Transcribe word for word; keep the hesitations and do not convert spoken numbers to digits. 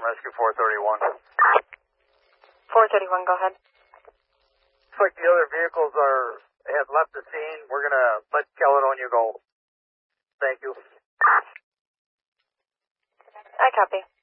Rescue four thirty-one. four thirty-one, go ahead. Looks like the other vehicles are have left the scene. We're going to let Caledonia go. Thank you. I copy.